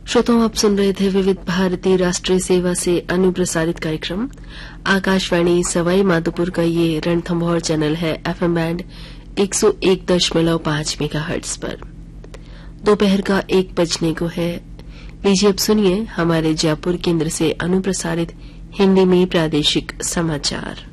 श्रोताओं, आप सुन रहे थे विविध भारती राष्ट्रीय सेवा से अनुप्रसारित कार्यक्रम। आकाशवाणी सवाई माधोपुर का ये रणथंभौर चैनल है एफएम बैंड 101.5 मेगाहर्ट्ज पर। दोपहर का 1 बजने को है। लीजिए अब सुनिए हमारे जयपुर केंद्र से अनुप्रसारित हिंदी में प्रादेशिक समाचार।